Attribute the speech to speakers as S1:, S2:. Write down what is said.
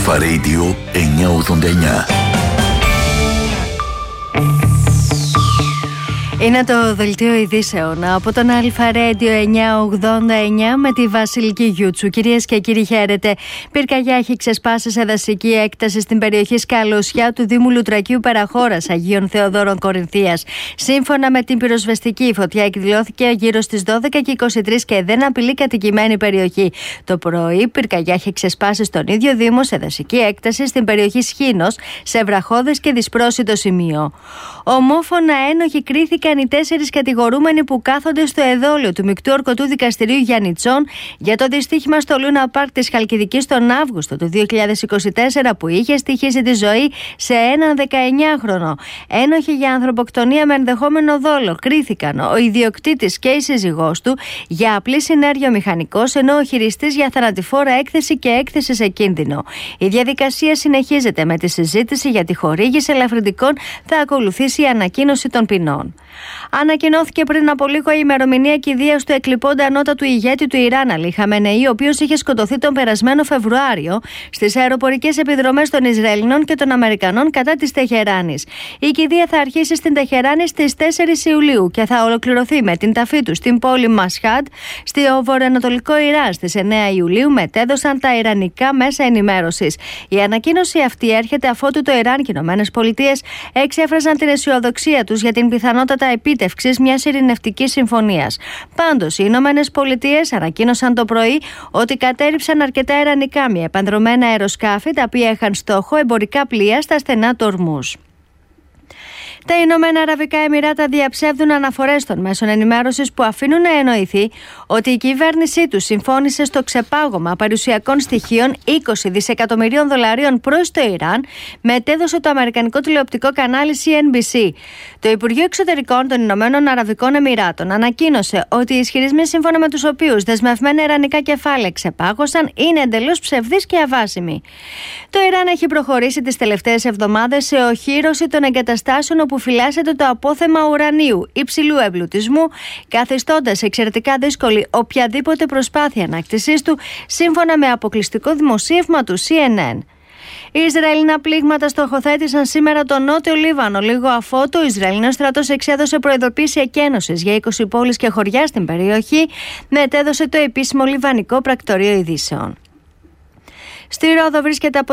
S1: Αλφα Radio 989.
S2: Είναι το δελτίο ειδήσεων από τον Αλφα Radio 989 με τη Βασιλική Γιούτσου. Κυρίες και κύριοι, χαίρετε. Πυρκαγιά έχει ξεσπάσει σε δασική έκταση στην περιοχή Σκαλωσιά του Δήμου Λουτρακίου Περαχώρας Αγίων Θεοδόρων Κορινθίας. Σύμφωνα με την πυροσβεστική, η φωτιά εκδηλώθηκε γύρω στις 12:23 και δεν απειλεί κατοικημένη περιοχή. Το πρωί, πυρκαγιά έχει ξεσπάσει στον ίδιο Δήμο σε δασική έκταση στην περιοχή Σχήνος, σε βραχώδες και δυσπρόσιτο σημείο. Ομόφωνα ένοχοι κρίθηκαν οι 4 κατηγορούμενοι που κάθονται στο εδόλιο του Μεικτού Ορκωτού Δικαστηρίου Γιαννιτσών για το δυστύχημα στο Λούνα Πάρκ της Χαλκιδικής τον Αύγουστο του 2024 που είχε στοιχήσει τη ζωή σε έναν 19χρονο. Ένοχοι για ανθρωποκτονία με ενδεχόμενο δόλο κρίθηκαν ο ιδιοκτήτης και η σύζυγός του για απλή συνέργεια μηχανικός, ενώ ο χειριστής για θανατηφόρα έκθεση και έκθεση σε κίνδυνο. Η διαδικασία συνεχίζεται με τη συζήτηση για τη χορήγηση ελαφρυντικών. Θα ακολουθήσει η ανακοίνωση των ποινών. Ανακοινώθηκε πριν από λίγο η ημερομηνία κηδείας του εκλειπώντα ανώτατου ηγέτη του Ιράν, Αλί Χαμενεή, ο οποίος είχε σκοτωθεί τον περασμένο Φεβρουάριο στις αεροπορικές επιδρομές των Ισραηλινών και των Αμερικανών κατά της Τεχεράνης. Η κηδεία θα αρχίσει στην Τεχεράνη στις 4 Ιουλίου και θα ολοκληρωθεί με την ταφή του στην πόλη Μασχάντ, στο βορειοανατολικό Ιράν, στις 9 Ιουλίου, μετέδωσαν τα ιρανικά μέσα ενημέρωσης. Η ανακοίνωση αυτή έρχεται αφότου το Ιράν και οι ΗΠΑ εξέφραζαν την αισιοδοξία τους για την πιθανότητα επίτευξης μιας ειρηνευτικής συμφωνίας. Πάντως, οι ΗΠΑ ανακοίνωσαν το πρωί ότι κατέρριψαν αρκετά ιρανικά μη επανδρωμένα αεροσκάφη, τα οποία είχαν στόχο εμπορικά πλοία στα στενά του Ορμούζ. Τα Ηνωμένα Αραβικά Εμιράτα διαψεύδουν αναφορές των μέσων ενημέρωσης που αφήνουν να εννοηθεί ότι η κυβέρνησή τους συμφώνησε στο ξεπάγωμα παρουσιακών στοιχείων 20 δισεκατομμυρίων δολαρίων προς το Ιράν, μετέδωσε το αμερικανικό τηλεοπτικό κανάλι CNBC. Το Υπουργείο Εξωτερικών των Ηνωμένων Αραβικών Εμιράτων ανακοίνωσε ότι οι ισχυρισμοί σύμφωνα με τους οποίους δεσμευμένα ιρανικά κεφάλαια ξεπάγωσαν είναι εντελώς ψευδείς και αβάσιμοι. Το Ιράν έχει προχωρήσει τις τελευταίες εβδομάδες σε οχύρωση των εγκαταστάσεων όπου φυλάσσεται το απόθεμα ουρανίου υψηλού εμπλουτισμού, καθιστώντας εξαιρετικά δύσκολη οποιαδήποτε προσπάθεια ανάκτησής του, σύμφωνα με αποκλειστικό δημοσίευμα του CNN. Οι Ισραηλινά πλήγματα στοχοθέτησαν σήμερα το νότιο Λίβανο, λίγο αφότου ο Ισραηλινός στρατός εξέδωσε προειδοποίηση εκένωσης για 20 πόλεις και χωριά στην περιοχή, μετέδωσε το επίσημο λιβανικό πρακτορείο ειδήσεων. Στη Ρόδο βρίσκεται από